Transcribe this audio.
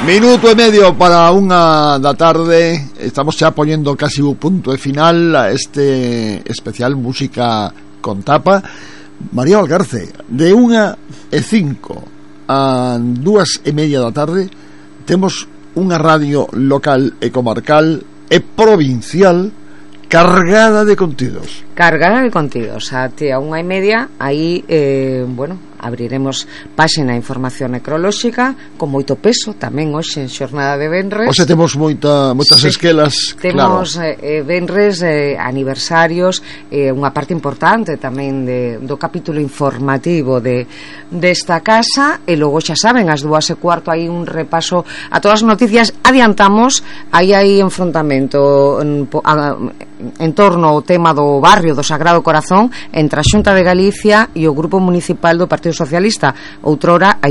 Minuto e medio para unha da tarde. Estamos xa poñendo casi o punto e final a este especial Música con Tapa. María Valgarce, de 1:05 a 2:30 da tarde temos unha radio local e comarcal e provincial cargada de contidos. Cargada de contidos. Até a 1:30 aí, abriremos páxina de información necrolóxica con moito peso, tamén hoxe en xornada de venres. Hoxe temos moitas esquelas, temos, claro. Venres, aniversarios, unha parte importante tamén do capítulo informativo desta casa, e logo xa saben, ás 2:15 hai un repaso a todas as noticias. Adiantamos, aí hai enfrontamento en torno ao tema do barrio do Sagrado Corazón entre a Xunta de Galicia e o Grupo Municipal do Partido Socialista. Outrora